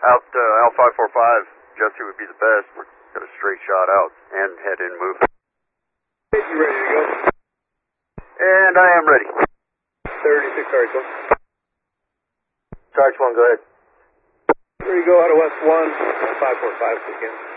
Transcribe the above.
Out Al 545, Jesse would be the best. We're got a straight shot out and head in move. You ready to go? And I am ready. 36, Sarge 1. Sarge 1, go ahead. Here you go out of West 1, 545 again.